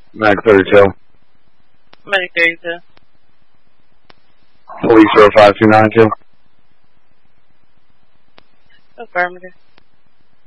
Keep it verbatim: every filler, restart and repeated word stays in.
Mag thirty-two. Medic thirty-two. Police zero five two nine two. Affirmative.